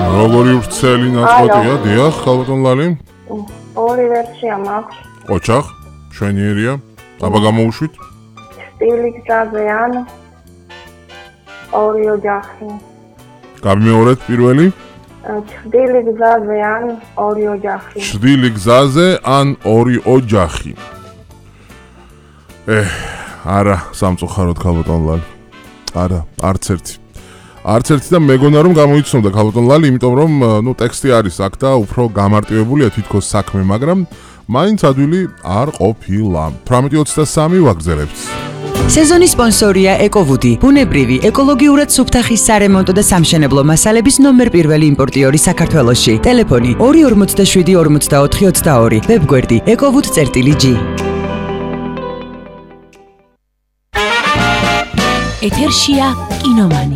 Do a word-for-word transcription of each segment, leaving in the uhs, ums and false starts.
როგორი ვრცელი ნაწყვეტია, დიახ, ხალბატონ ლალი? ორი ვერსია მაქვს. ოჩახ, შვენიერია. აბა გამოუშვით? სტილი გზაზე ან ორი ოჯახი. გამიმეორეთ პირველი? ჭრდილი გზაზე ან ორი ოჯახი. ჭრდილი გზაზე ან ორი ოჯახი. ეჰ, არა, სამწუხაროდ ხალბატონ ლალი. არა, არც ერთი. არც ერთი და მეგონა რომ გამოიცნობდა ხალბატონ ლალი, იმიტომ რომ ნუ ტექსტი არის აქ და უფრო გამარტივებულია თითქოს საქმე, მაგრამ მაინც ადვილი არ ყოფილა. თვრამეტი ოცდასამი ვაგრძელებთ. სეზონის სპონსორია ეკოვუდი, ბუნებრივი, ეკოლოგიურად სუფთახის სარემონტო და სამშენებლო მასალების ნომერ პირველი იმპორტიორი საქართველოში. ტელეფონი ორი ორმოცდაშვიდი ორმოცდაოთხი ოცდაორი, ვებგვერდი ekovud.gi. ეთერშია კინომანი.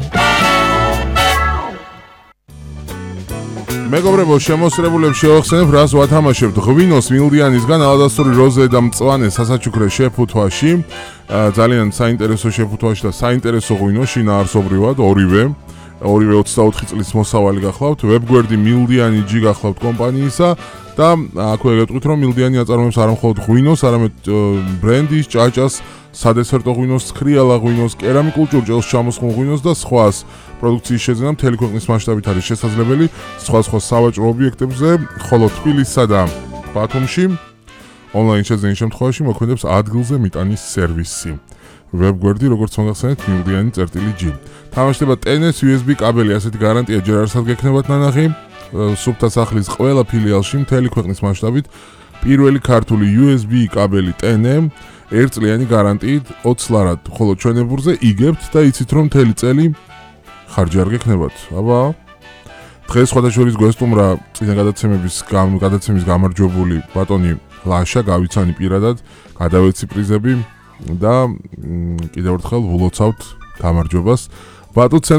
მეგობრებო, შემოსწრებულებს შევახსენებ, რას ვათამაშებთ. ღვინოს მილდიანისგან ალადასტური როზე და მწვანე სასაჩუქრე შეფუთვაში. ძალიან საინტერესო შეფუთვაში და საინტერესო ღვინო შინაარსობრივად ორივე. ორივე ოცდაოთხი წლის მოსავალი გახლავთ. ვებგვერდი მილდიანი ჯი გახლავთ კომპანიისა და აქვე გეტყვით, რომ მილდიანი აწარმოებს არა მხოლოდ ღვინოს, არამედ ბრენდის, ჭაჭას, სადესერტო ღვინოს, ცქრიალა ღვინოს, კერამიკულ ჭურჭელს ჩამოსხმულ ღვინოს და სხვას. პროდუქციის შეძენა მთელი ქვეყნის მასშტაბით არის შესაძლებელი სხვა სხვა სავაჭრო ობიექტებზე, ხოლო თბილისსა და ბათუმში ონლაინ შეძენის შემთხვევაში მოქმედებს ადგილზე მიტანის სერვისი. ვებგვერდი, როგორც მოგახსენეთ, მილდიანი წერტილი ჯი. თამაშდება ტენეს იუ ეს ბი კაბელი, ასეთი გარანტია ჯერ არ სადგექნებათ ნანახი. სუფთა სახლის ყველა ფილიალში მთელი ქვეყნის მასშტაბით პირველი ქართული იუ ეს ბი კაბელი ტენე ერთწლიანი გარანტიით ოცი ლარად, ხოლო ჩვენებურზე იგებთ და იცით რომ მთელი წელი ხარჯი არ გექნებათ. აბა დღეს სხვადასხვა გვესტუმრა წინა გადაცემების გადაცემის გამარჯვებული ბატონი ლაშა, გავიცანი პირადად, გადავეცი პრიზები და კიდევ ერთხელ ვლოცავთ გამარჯვებას. ბატონო